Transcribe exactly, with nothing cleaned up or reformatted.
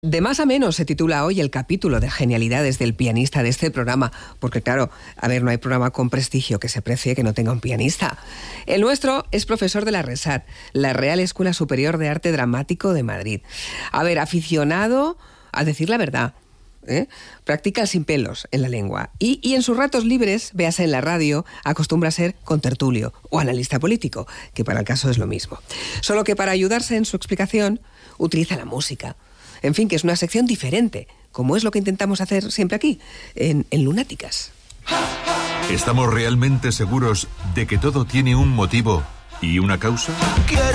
De más a menos se titula hoy el capítulo de genialidades del pianista de este programa, porque claro, a ver, no hay programa con prestigio que se precie que no tenga un pianista. El nuestro es profesor de la RESAT, la Real Escuela Superior de Arte Dramático de Madrid. A ver, aficionado a decir la verdad, ¿eh? Practica sin pelos en la lengua y, y en sus ratos libres, véase en la radio, acostumbra a ser contertulio o analista político, que para el caso es lo mismo. Solo que para ayudarse en su explicación utiliza la música. En fin, que es una sección diferente, como es lo que intentamos hacer siempre aquí, en, en Lunáticas. ¿Estamos realmente seguros de que todo tiene un motivo y una causa?